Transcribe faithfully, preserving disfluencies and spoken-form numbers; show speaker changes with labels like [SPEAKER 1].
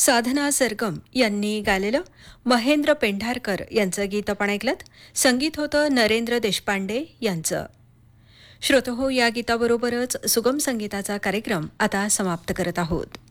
[SPEAKER 1] साधना सरगम यांनी गायलेलं महेंद्र पेंढारकर यांचं गीत आपण ऐकलत. संगीत होतं नरेंद्र देशपांडे यांचं. श्रोतहो, या गीताबरोबरच सुगम संगीताचा कार्यक्रम आता समाप्त करत आहोत.